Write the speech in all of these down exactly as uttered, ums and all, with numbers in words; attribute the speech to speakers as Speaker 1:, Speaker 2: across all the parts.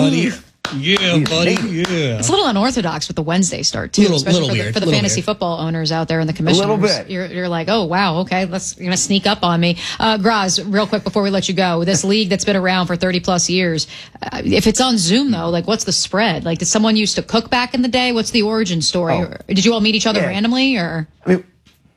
Speaker 1: buddy. Yeah, buddy. Yeah.
Speaker 2: It's a little unorthodox with the Wednesday start too,
Speaker 1: Little-
Speaker 2: especially
Speaker 1: little
Speaker 2: for the,
Speaker 1: weird,
Speaker 2: for the
Speaker 1: little
Speaker 2: fantasy
Speaker 1: weird.
Speaker 2: football owners out there and the commissioners.
Speaker 3: little bit.
Speaker 2: You're, you're like, oh wow, okay, let's you're gonna sneak up on me. Uh, Graz, real quick before we let you go, this league that's been around for thirty plus years, uh, if it's on Zoom though, like what's the spread? Like, did someone used to cook back in the day? What's the origin story?
Speaker 3: Oh.
Speaker 2: Or did you all meet each other
Speaker 3: Yeah.
Speaker 2: randomly, or?
Speaker 3: I mean,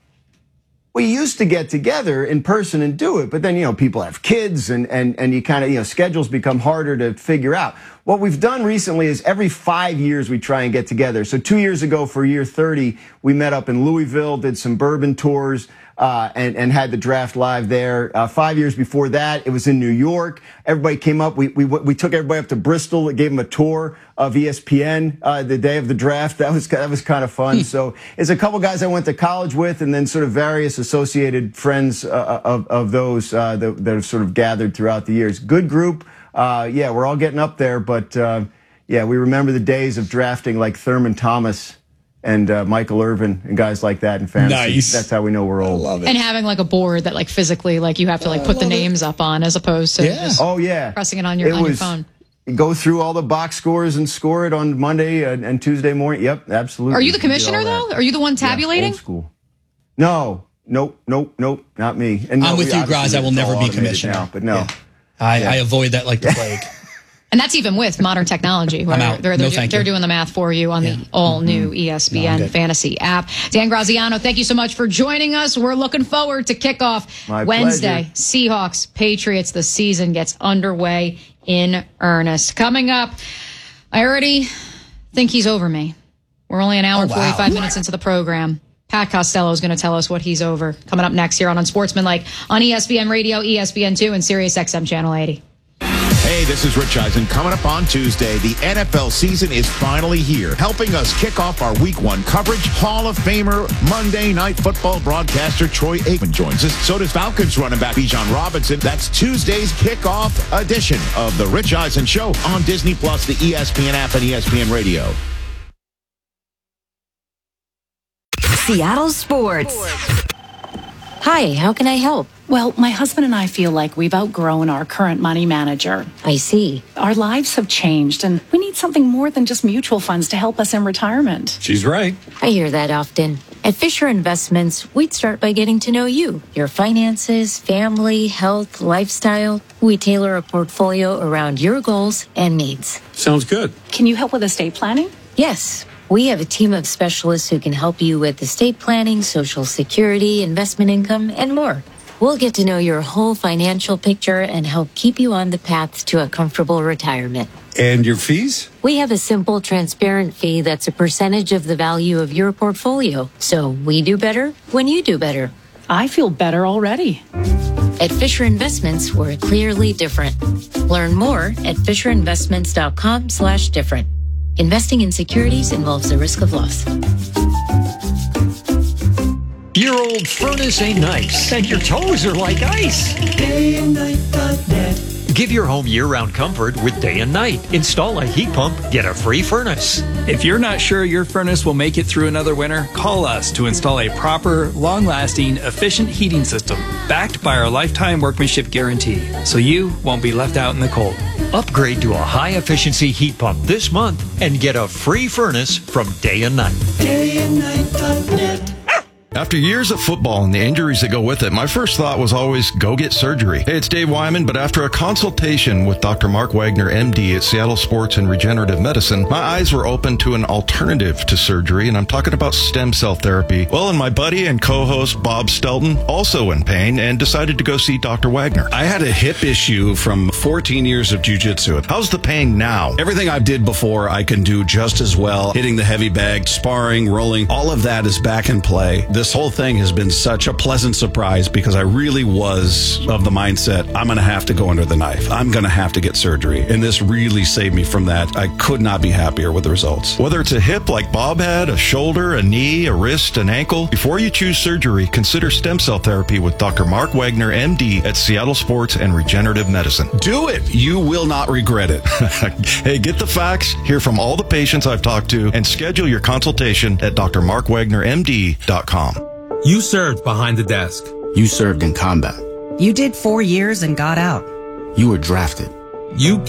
Speaker 3: we used to get together in person and do it, but then, you know, people have kids and, and, and you kind of, you know, schedules become harder to figure out. What we've done recently is every five years we try and get together. So two years ago for year thirty, we met up in Louisville, did some bourbon tours, uh, and, and had the draft live there. Uh, five years before that, it was in New York. Everybody came up. We, we, we took everybody up to Bristol, gave them a tour of E S P N, uh, the day of the draft. That was, that was kind of fun. So it's a couple guys I went to college with, and then sort of various associated friends, uh, of, of those, uh, that, that have sort of gathered throughout the years. Good group. Uh, yeah, we're all getting up there, but, uh, yeah, we remember the days of drafting like Thurman Thomas and, uh, Michael Irvin and guys like that in fantasy.
Speaker 1: Nice.
Speaker 3: That's how we know we're old.
Speaker 1: I love it.
Speaker 2: And having like a board that like physically like you have to like put the
Speaker 1: love it.
Speaker 2: names up on as opposed to
Speaker 1: Yeah.
Speaker 2: just
Speaker 3: Oh, yeah.
Speaker 2: pressing it on your
Speaker 3: It
Speaker 2: on your
Speaker 3: was-
Speaker 2: phone.
Speaker 3: Go through all the box scores and score it on Monday and, and Tuesday morning. Yep, absolutely.
Speaker 2: Are you the
Speaker 3: We did all
Speaker 2: commissioner
Speaker 3: that.
Speaker 2: though? Are you the one
Speaker 3: Yeah,
Speaker 2: tabulating?
Speaker 3: old school. No, nope, nope, nope, not me. And
Speaker 1: I'm
Speaker 3: no,
Speaker 1: with
Speaker 3: we
Speaker 1: you, Graz.
Speaker 3: obviously-
Speaker 1: I will
Speaker 3: it's
Speaker 1: never
Speaker 3: all
Speaker 1: be
Speaker 3: automated
Speaker 1: commissioner.
Speaker 3: now, but no.
Speaker 1: Yeah. I, I avoid that like the plague.
Speaker 2: And that's even with modern technology. Where
Speaker 1: I'm out.
Speaker 2: They're,
Speaker 1: No,
Speaker 2: they're,
Speaker 1: thank
Speaker 2: they're
Speaker 1: you.
Speaker 2: doing the math for you on the all-new E S P N
Speaker 1: No, I'm good.
Speaker 2: Fantasy app. Dan Graziano, thank you so much for joining us. We're looking forward to kickoff
Speaker 3: My
Speaker 2: Wednesday.
Speaker 3: pleasure.
Speaker 2: Seahawks, Patriots. The season gets underway in earnest. Coming up, I already think he's over me. We're only an hour
Speaker 1: Oh,
Speaker 2: and
Speaker 1: wow.
Speaker 2: forty-five minutes into the program. Pat Costello is going to tell us what he's over. Coming up next here on Unsportsmanlike on E S P N Radio, E S P N two, and Sirius X M Channel eighty.
Speaker 4: Hey, this is Rich Eisen. Coming up on Tuesday, the N F L season is finally here. Helping us kick off our week one coverage, Hall of Famer, Monday Night Football broadcaster Troy Aikman joins us. So does Falcons running back Bijan Robinson. That's Tuesday's kickoff edition of the Rich Eisen Show on Disney Plus, the E S P N app, and E S P N Radio.
Speaker 5: Seattle Sports. Hi, how can I help?
Speaker 6: Well, my husband and I feel like we've outgrown our current money manager.
Speaker 5: I see.
Speaker 6: Our lives have changed, and we need something more than just mutual funds to help us in retirement.
Speaker 7: She's right.
Speaker 5: I hear that often. At Fisher Investments, we'd start by getting to know you, your finances, family, health, lifestyle. We tailor a portfolio around your goals and needs.
Speaker 7: Sounds good.
Speaker 6: Can you help with estate planning?
Speaker 5: Yes, we have a team of specialists who can help you with estate planning, social security, investment income, and more. We'll get to know your whole financial picture and help keep you on the path to a comfortable retirement.
Speaker 7: And your fees?
Speaker 5: We have a simple, transparent fee that's a percentage of the value of your portfolio. So we do better when you do better.
Speaker 6: I feel better already.
Speaker 5: At Fisher Investments, we're clearly different. Learn more at FisherInvestments.com slash different. Investing in securities involves the risk of loss.
Speaker 8: Your old furnace ain't nice, and your toes are like ice.
Speaker 9: day and night dot net.
Speaker 8: Give your home year-round comfort with Day and Night. Install a heat pump, get a free furnace.
Speaker 10: If you're not sure your furnace will make it through another winter, call us to install a proper, long-lasting, efficient heating system backed by our lifetime workmanship guarantee, so you won't be left out in the cold.
Speaker 8: Upgrade to a high-efficiency heat pump this month and get a free furnace from Day and Night.
Speaker 9: day and night dot net.
Speaker 11: After years of football and the injuries that go with it, my first thought was always go get surgery. Hey, it's Dave Wyman, but after a consultation with Doctor Mark Wagner, M D at Seattle Sports and Regenerative Medicine, my eyes were open to an alternative to surgery, and I'm talking about stem cell therapy. Well, and my buddy and co-host Bob Stelton, also in pain, and decided to go see Doctor Wagner.
Speaker 7: I had a hip issue from fourteen years of jiu-jitsu.
Speaker 11: How's the pain now?
Speaker 7: Everything I did before, I can do just as well. Hitting the heavy bag, sparring, rolling, all of that is back in play. This whole thing has been such a pleasant surprise because I really was of the mindset, I'm going to have to go under the knife. I'm going to have to get surgery. And this really saved me from that. I could not be happier with the results.
Speaker 11: Whether it's a hip like Bob had, a shoulder, a knee, a wrist, an ankle, before you choose surgery, consider stem cell therapy with Doctor Mark Wagner, M D at Seattle Sports and Regenerative Medicine.
Speaker 7: Do it. You will not regret it.
Speaker 11: Hey, get the facts, hear from all the patients I've talked to, and schedule your consultation at D R Mark Wagner M D dot com.
Speaker 12: You served behind the desk.
Speaker 13: You served in combat.
Speaker 14: You did four years and got out.
Speaker 13: You were drafted.
Speaker 12: You